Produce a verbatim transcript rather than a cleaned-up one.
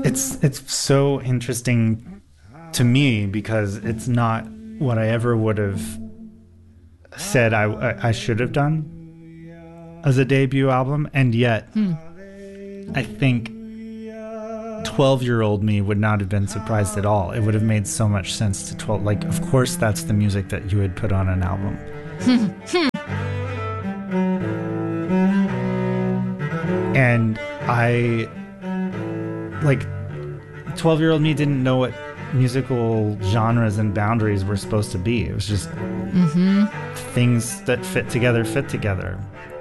it's it's so interesting to me because it's not what I ever would have said I, I, I should have done as a debut album, and yet Hmm. I think twelve-year-old me would not have been surprised at all. It would have made so much sense to twelve. Like, of course, that's the music that you would put on an album. And I, like, twelve-year-old me didn't know what musical genres and boundaries were supposed to be. It was just Mm-hmm. things that fit together fit together.